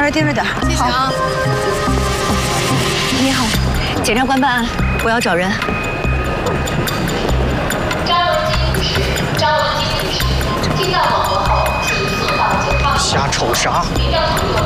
来盯着点。 谢谢啊。 你好，检察官办案，我要找人。 张文金女士，听到广播后，请速到警方。 瞎瞅啥？